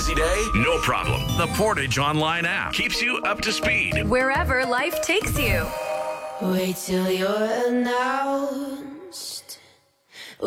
busy day? No problem. The Portage Online app keeps you up to speed wherever life takes you. Wait till you're announced.